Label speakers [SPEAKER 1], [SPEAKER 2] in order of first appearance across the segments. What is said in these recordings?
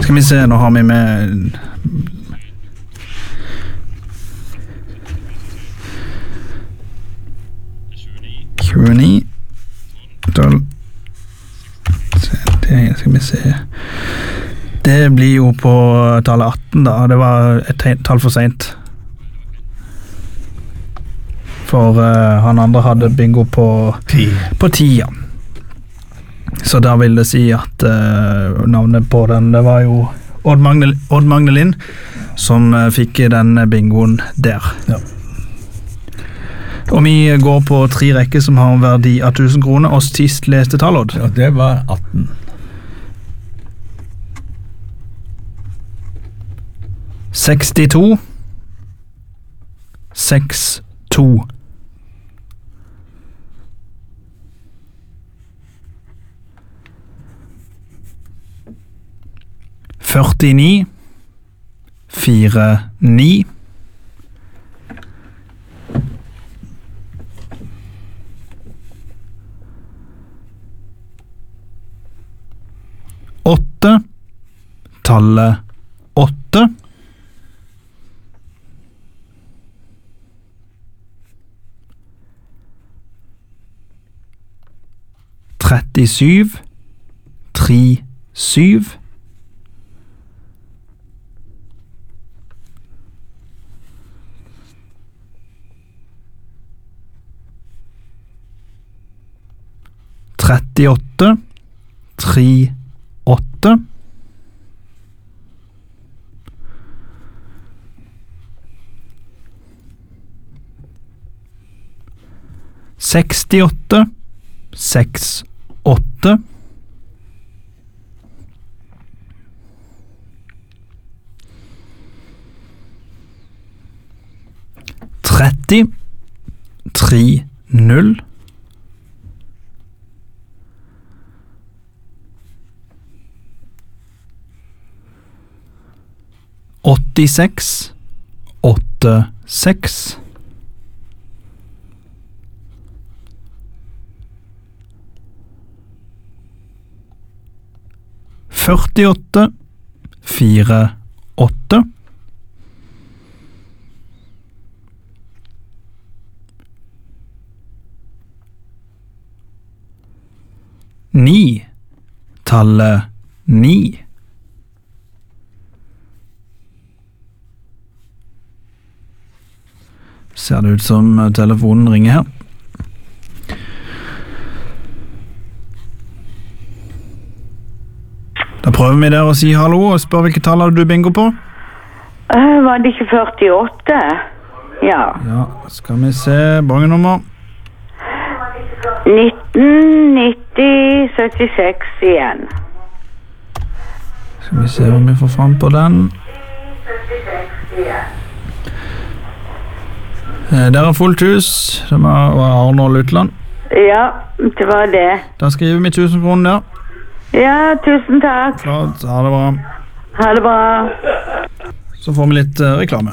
[SPEAKER 1] Skal vi se, nå har vi med 29 12 det skal vi se. Det blir jo på tallet 18 da. Det var et tall for sent. For han andre hadde bingo på 10, ja. Så da vil det si at navnet på den, det var jo Odd Magne Lind som fikk den bingoen der. Ja. Og vi går på 3 rekker som har en verdi av 1000 kroner, og sist leste tallodd.
[SPEAKER 2] Ja, det var 18.
[SPEAKER 1] 62 62 49 49 8 tallet 8 37 37 38 38 68 68 30 30 86 86 48 48 9 tallet 9 ser det ut som telefonen ringer her. Da prøver vi der å si hallo og spør hvilke tall har du bingo på?
[SPEAKER 3] Var det ikke 48? Ja.
[SPEAKER 1] Ja, skal vi se bongenummer.
[SPEAKER 3] 19, 90, 76 igjen.
[SPEAKER 1] Skal vi se om vi får fram på den. Der er fullt hus. Det var Arnold Utland.
[SPEAKER 3] Ja, det var det.
[SPEAKER 1] Da skriver vi 1000 kroner der.
[SPEAKER 3] Ja, tusen takk.
[SPEAKER 1] Flott, ha det bra.
[SPEAKER 3] Ha det bra.
[SPEAKER 1] Så får vi litt reklame.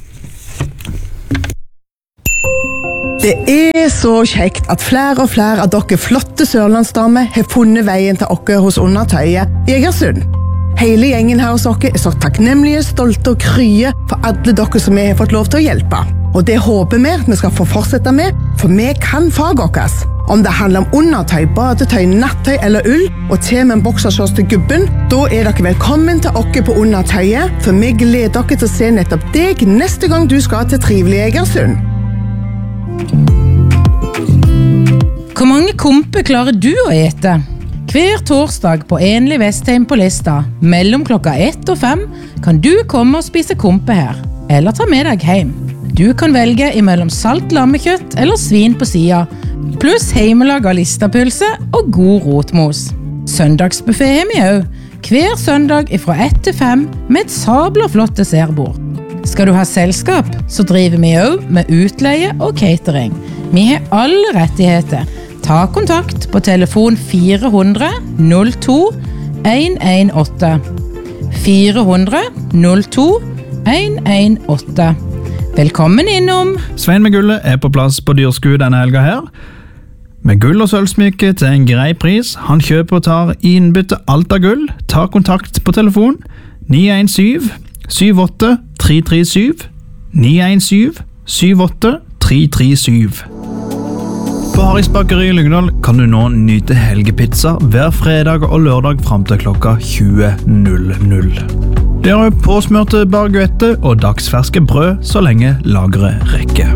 [SPEAKER 4] Det er så kjekt at flere og flere av dere flotte sørlandsdamer har funnet veien til dere hos Undertøyet i Egersund. Hele gjengen her hos dere er så takknemlige, stolte og krye for alle dere som vi har fått lov til å hjelpe. Og det håper vi at vi skal få fortsette med, for vi kan faget okkes. Om det handler om undertøy, badetøy, nattøy eller ull, og til med en boksershorts til gubben, da er dere velkommen til dere på Undertøyet, for vi gleder dere til å se nettopp deg neste gang du skal til trivelige Egersund.
[SPEAKER 5] Hvor mange kompe klarer du å ete? Hver torsdag på Enlig Vestheim på Lista, mellom klokka 1 og 5, kan du komme og spise kompe her, eller ta med deg hjem. Du kan velge imellom salt lammekjøtt eller svin på sida, pluss heimelaga listapølse og god rotmos. Søndagsbuffet har vi også, hver søndag fra 1 til 5 med et sabla flott dessertbord. Skal du ha selskap, så driver vi også med utleie og catering. Vi har alle rettigheter. Ta kontakt på telefon 400 02 118. 400 02 118. Velkommen innom.
[SPEAKER 1] Svein med gullet er på plass på Dyrsku denne helga her. Med gull og sølvsmykke til en grei pris. Han kjøper og tar i innbytte alt av gull. Ta kontakt på telefon 917-78-337. 917-78-337. På Harris Bakeri i Lyngdal kan du nå nyte helgepizza hver fredag og lørdag frem til klokka 20.00. Det er påsmørte baguette og dagsferske brød så lenge lageret rekker.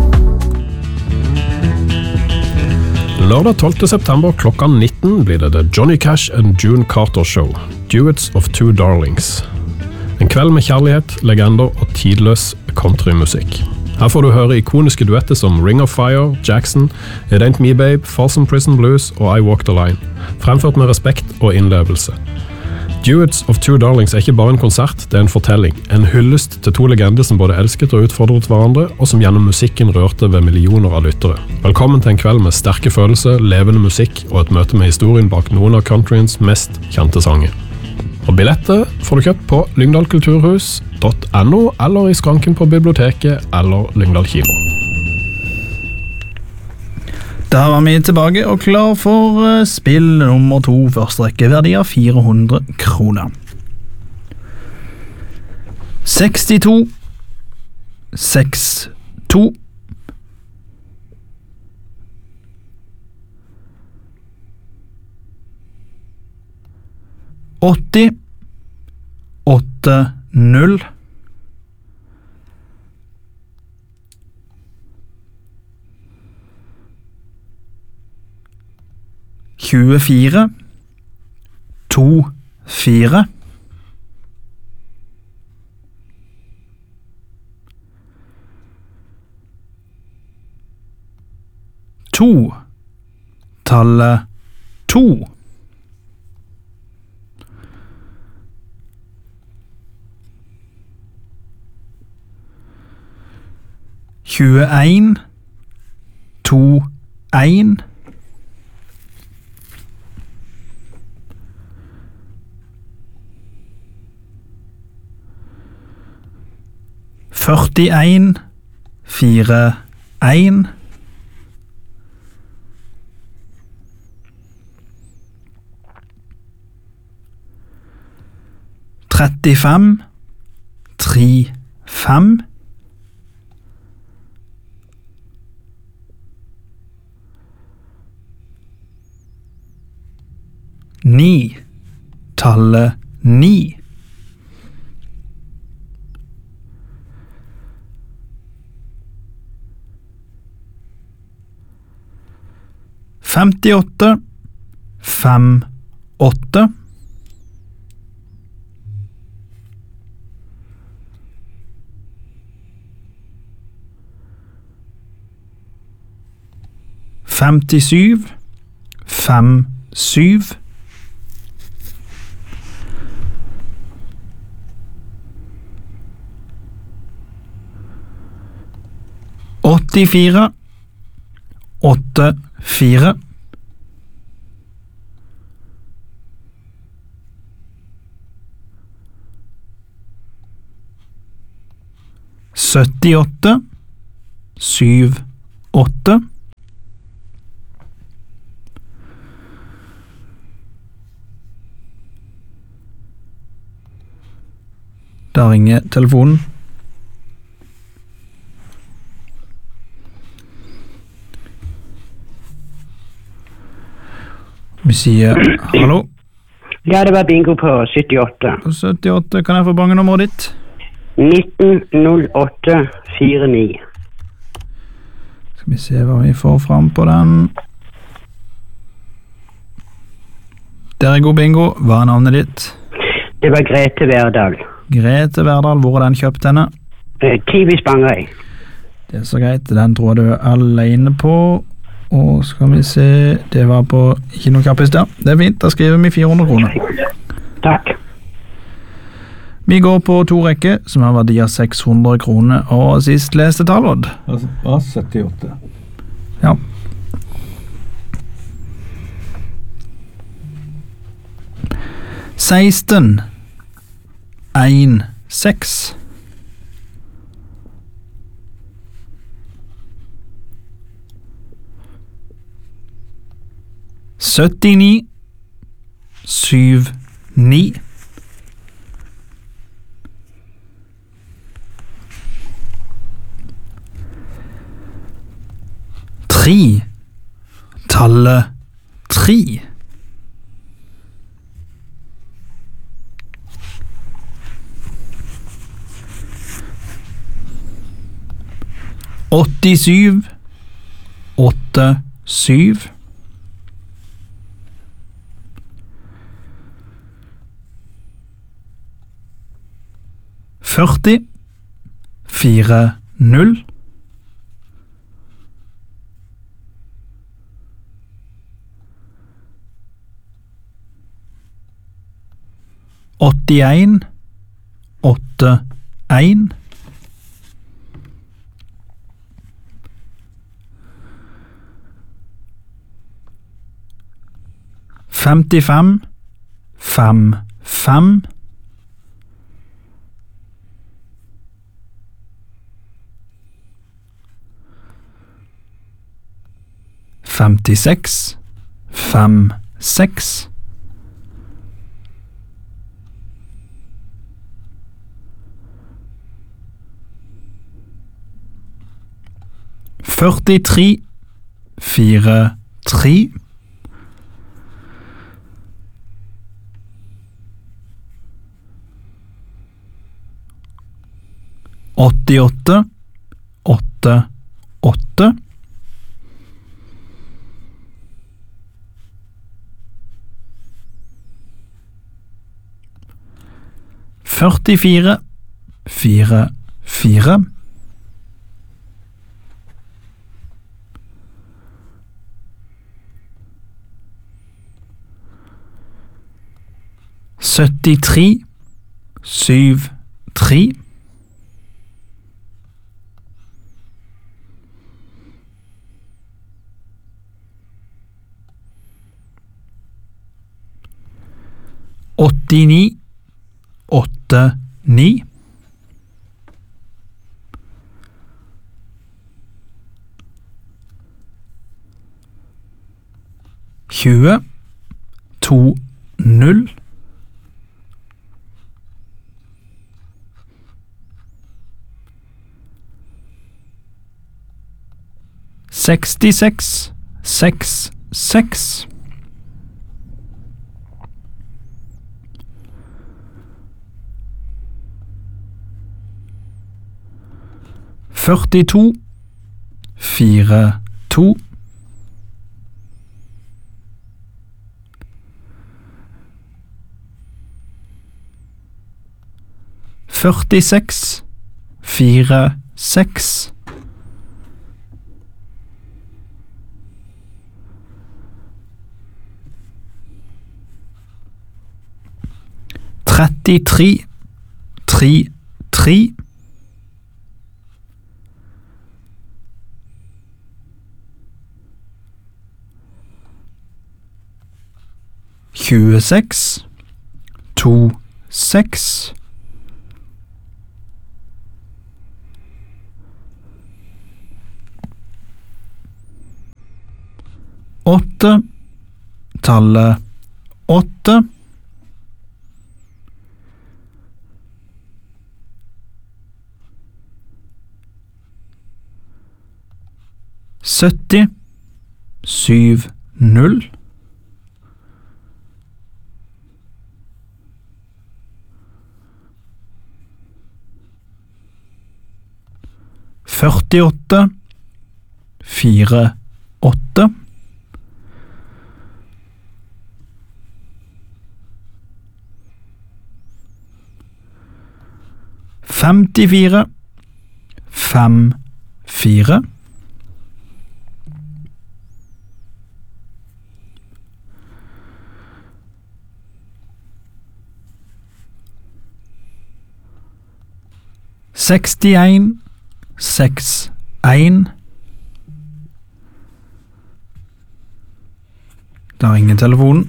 [SPEAKER 2] Lørdag 12. september klokka 19 blir det The Johnny Cash and June Carter Show, Duets of Two Darlings. En kveld med kjærlighet, legender og tidløs countrymusikk. Her får du høre ikoniske duetter som Ring of Fire, Jackson, It Ain't Me Babe, Folsom Prison Blues og I Walk the Line, fremført med respekt og innlevelse. Duets of Two Darlings er ikke bare en konsert, det er en fortelling, en hyllest til to legender som både elsket og utfordret hverandre, og som gjennom musikken rørte ved millioner av lyttere. Velkommen til en kveld med sterke følelser, levende musikk og et møte med historien bak noen av countryens mest kjente sanger. Og billetter får du kjøpt på lyngdalkulturhus.no eller i skranken på biblioteket eller Lyngdal kino.
[SPEAKER 1] Da var vi tilbake og klar for spill nummer 2, første rekke, verdi av 400 kroner. 62 62 80 80 24 24 2 tallet 2 21 2 1 41 4 1 35 3 5 9 tallet 9 58 5 8 57 5 7 84 8 4 78 7 8 Da ringer telefonen. Vi sier hallo.
[SPEAKER 6] Ja, det var bingo på 78.
[SPEAKER 1] På 78, kan jeg få bangenummeret ditt?
[SPEAKER 6] 190849.
[SPEAKER 1] Skal vi se hva vi får fram på den. Der er god bingo. Hva er navnet ditt?
[SPEAKER 6] Det var Grete Verdal.
[SPEAKER 1] Grete Verdal, hvor er den kjøpt henne?
[SPEAKER 6] Kiwi Spangereid.
[SPEAKER 1] Det er så greit, den tror jeg du er alene på. Og skal vi se, det var på ikke noe kappis der. Det er fint, da skriver vi 400 kroner.
[SPEAKER 6] Takk.
[SPEAKER 1] Vi går på 2 rekker, som har verdi av 600 kroner. Og sist leste tallodd.
[SPEAKER 7] Ja, 78.
[SPEAKER 1] Ja. Seksten 1 6 79 7 9 3. Tallet 3. 87, 8, 7. 40, 4, 0. 81, 8, 1. 55, 5, 5. 56, 5, 6. 43, 4, 3. 88, 8, 8. 44, 4, 4. 73, 7, 3. 89, 8, 9. 20, 2, 0. 66, 6, 6. 42, 4, 2. 46, 4, 6. 33, 3, 3. 26, 2, 6. 8, tallet 8. 70, 7, 0. 48, 4, 8. 54, 5, 4. 61, 6, 1. Da ringer telefonen.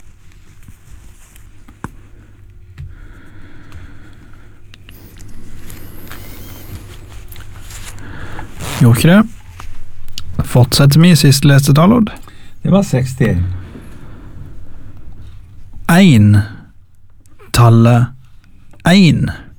[SPEAKER 1] Gjorde ikke det. Fortsetter vi i siste leste tallet.
[SPEAKER 7] Det var 61.
[SPEAKER 1] 1. Tallet 1.